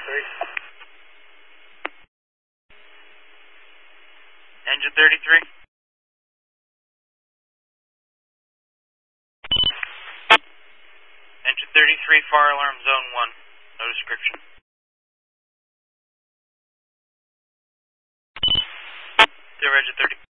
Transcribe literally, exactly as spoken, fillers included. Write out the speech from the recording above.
thirty-three. Engine thirty-three. Engine thirty-three, fire alarm zone one. No description. Zero, engine thirty.